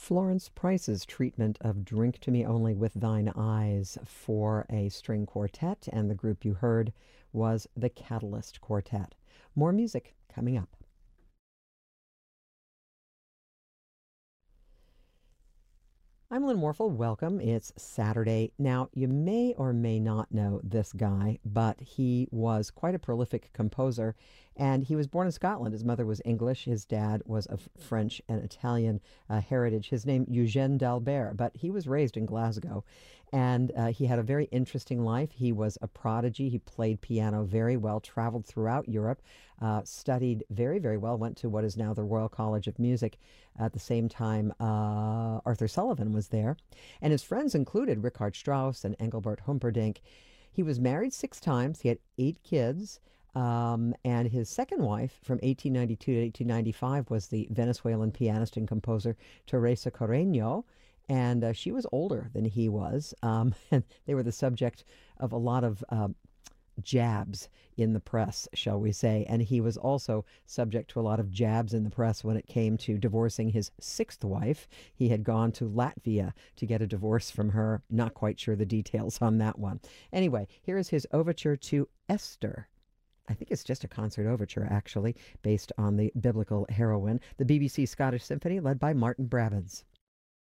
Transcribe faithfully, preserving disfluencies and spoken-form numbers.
Florence Price's treatment of Drink to Me Only with Thine Eyes for a string quartet, and the group you heard was the Catalyst Quartet. More music coming up. I'm Lynn Warfel. Welcome. It's Saturday. Now, you may or may not know this guy, but he was quite a prolific composer, and he was born in Scotland. His mother was English. His dad was of French and Italian uh, heritage. His name, Eugène d'Albert, but he was raised in Glasgow, and uh, he had a very interesting life. He was a prodigy. He played piano very well, traveled throughout Europe, uh, studied very, very well, went to what is now the Royal College of Music. At the same time, uh, Arthur Sullivan was there, and his friends included Richard Strauss and Engelbert Humperdinck. He was married six times. He had eight kids, um, and his second wife from eighteen ninety-two to eighteen ninety-five was the Venezuelan pianist and composer Teresa Carreño, and uh, she was older than he was, um, and they were the subject of a lot of uh, jabs in the press, shall we say. And he was also subject to a lot of jabs in the press when it came to divorcing his sixth wife. He had gone to Latvia to get a divorce from her. Not quite sure the details on that one. Anyway, here is his overture to Esther. I think it's just a concert overture, actually, based on the biblical heroine, the B B C Scottish Symphony, led by Martin Brabbins.